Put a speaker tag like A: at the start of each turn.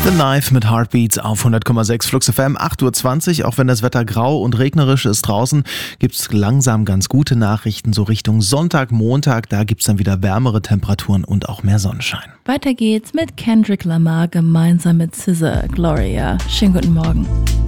A: The Knife mit Heartbeats auf 100,6 Flux FM, 8:20 Uhr. Auch wenn das Wetter grau und regnerisch ist draußen, gibt's langsam ganz gute Nachrichten. So Richtung Sonntag, Montag, da gibt's dann wieder wärmere Temperaturen und auch mehr Sonnenschein.
B: Weiter geht's mit Kendrick Lamar gemeinsam mit SZA, Gloria. Schönen guten Morgen.